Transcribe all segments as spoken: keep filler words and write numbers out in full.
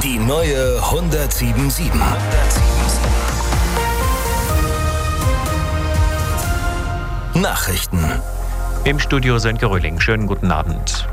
Die neue hundertsieben Komma sieben. Nachrichten. Im Studio Sönke Röhling. Schönen guten Abend.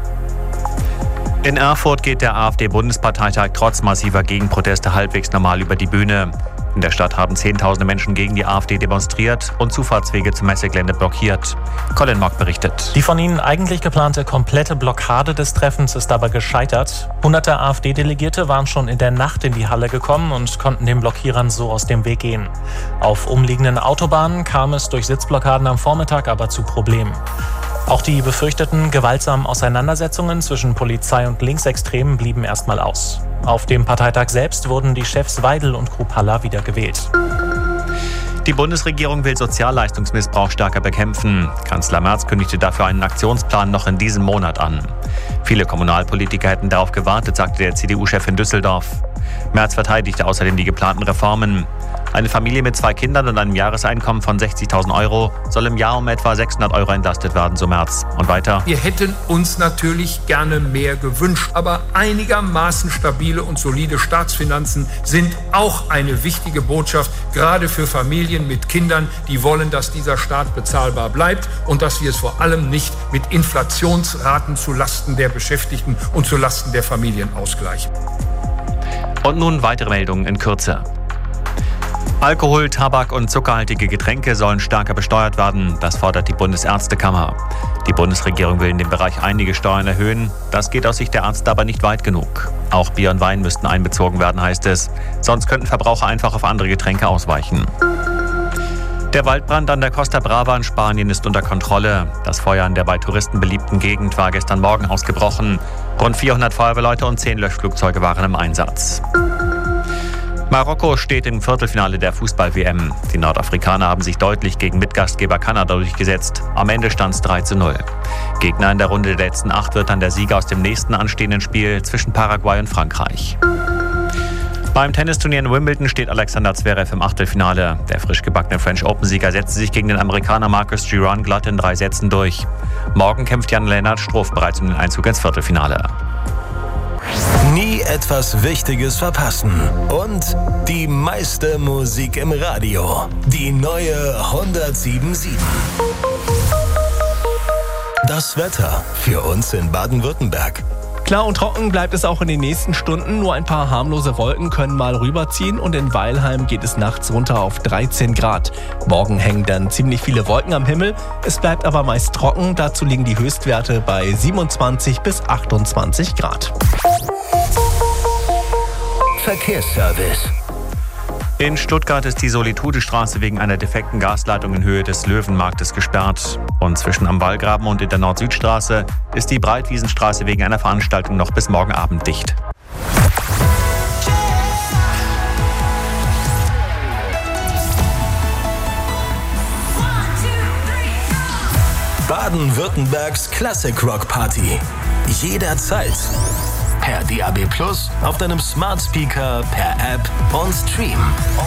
In Erfurt geht der AfD-Bundesparteitag trotz massiver Gegenproteste halbwegs normal über die Bühne. In der Stadt haben Zehntausende Menschen gegen die AfD demonstriert und Zufahrtswege zum Messegelände blockiert. Colin Mock berichtet. Die von ihnen eigentlich geplante komplette Blockade des Treffens ist aber gescheitert. Hunderte AfD-Delegierte waren schon in der Nacht in die Halle gekommen und konnten den Blockierern so aus dem Weg gehen. Auf umliegenden Autobahnen kam es durch Sitzblockaden am Vormittag aber zu Problemen. Auch die befürchteten gewaltsamen Auseinandersetzungen zwischen Polizei und Linksextremen blieben erstmal aus. Auf dem Parteitag selbst wurden die Chefs Weidel und Kruppalla wieder gewählt. Die Bundesregierung will Sozialleistungsmissbrauch stärker bekämpfen. Kanzler Merz kündigte dafür einen Aktionsplan noch in diesem Monat an. Viele Kommunalpolitiker hätten darauf gewartet, sagte der C D U-Chef in Düsseldorf. Merz verteidigte außerdem die geplanten Reformen. Eine Familie mit zwei Kindern und einem Jahreseinkommen von sechzigtausend Euro soll im Jahr um etwa sechshundert Euro entlastet werden, so Merz. Und weiter. Wir hätten uns natürlich gerne mehr gewünscht, aber einigermaßen stabile und solide Staatsfinanzen sind auch eine wichtige Botschaft, gerade für Familien mit Kindern, die wollen, dass dieser Staat bezahlbar bleibt und dass wir es vor allem nicht mit Inflationsraten zulasten der Beschäftigten und zulasten der Familien ausgleichen. Und nun weitere Meldungen in Kürze. Alkohol, Tabak und zuckerhaltige Getränke sollen stärker besteuert werden. Das fordert die Bundesärztekammer. Die Bundesregierung will in dem Bereich einige Steuern erhöhen. Das geht aus Sicht der Ärzte aber nicht weit genug. Auch Bier und Wein müssten einbezogen werden, heißt es. Sonst könnten Verbraucher einfach auf andere Getränke ausweichen. Der Waldbrand an der Costa Brava in Spanien ist unter Kontrolle. Das Feuer in der bei Touristen beliebten Gegend war gestern Morgen ausgebrochen. Rund vierhundert Feuerwehrleute und zehn Löschflugzeuge waren im Einsatz. Marokko steht im Viertelfinale der Fußball-W M. Die Nordafrikaner haben sich deutlich gegen Mitgastgeber Kanada durchgesetzt. Am Ende stand es drei zu null. Gegner in der Runde der letzten acht wird dann der Sieger aus dem nächsten anstehenden Spiel zwischen Paraguay und Frankreich. Beim Tennisturnier in Wimbledon steht Alexander Zverev im Achtelfinale. Der frisch gebackene French Open-Sieger setzte sich gegen den Amerikaner Marcus Giron glatt in drei Sätzen durch. Morgen kämpft Jan-Lennart Struff bereits um den Einzug ins Viertelfinale. Nie etwas Wichtiges verpassen. Und die meiste Musik im Radio. Die neue hundertsieben Komma sieben. Das Wetter für uns in Baden-Württemberg. Klar und trocken bleibt es auch in den nächsten Stunden. Nur ein paar harmlose Wolken können mal rüberziehen und in Weilheim geht es nachts runter auf dreizehn Grad. Morgen hängen dann ziemlich viele Wolken am Himmel. Es bleibt aber meist trocken. Dazu liegen die Höchstwerte bei siebenundzwanzig bis achtundzwanzig Grad. Verkehrsservice. In Stuttgart ist die Solitudestraße wegen einer defekten Gasleitung in Höhe des Löwenmarktes gesperrt. Und zwischen am Wallgraben und in der Nord-Süd-Straße ist die Breitwiesenstraße wegen einer Veranstaltung noch bis morgen Abend dicht. Baden-Württembergs Classic Rock Party. Jederzeit. Per D A B Plus, auf deinem Smart Speaker, per App und Stream.